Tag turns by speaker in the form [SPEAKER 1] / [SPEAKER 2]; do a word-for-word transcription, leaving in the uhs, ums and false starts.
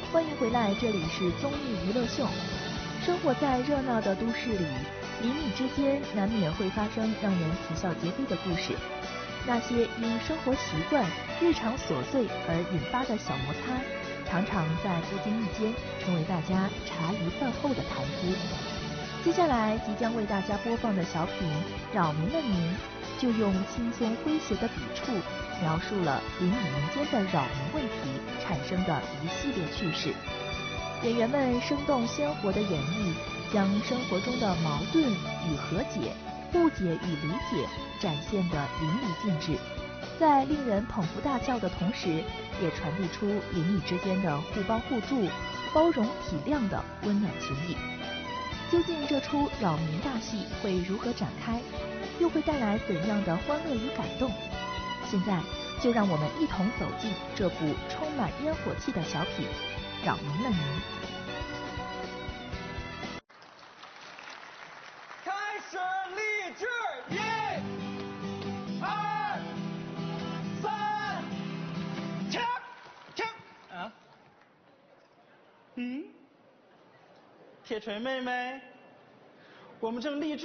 [SPEAKER 1] 欢迎回来，这里是综艺娱乐秀。生活在热闹的都市里，邻里之间难免会发生让人啼笑皆非的故事。那些因生活习惯、日常琐碎而引发的小摩擦，常常在不经意间成为大家茶余饭后的谈资。接下来即将为大家播放的小品《扰民了您》，就用轻松诙谐的笔触，描述了邻里民间的扰民问题产生的一系列趣事。演员们生动鲜活的演绎，将生活中的矛盾与和解、误解与理解展现得淋漓尽致，在令人捧腹大笑的同时，也传递出邻里之间的互帮互助、包容体谅的温暖情谊。究竟这出扰民大戏会如何展开，又会带来怎样的欢乐与感动？现在就让我们一同走进这部充满烟火气的小品《扰民了您》。
[SPEAKER 2] 开始立志，一、二、三，停停啊！嗯，铁锤妹妹，我们正立志。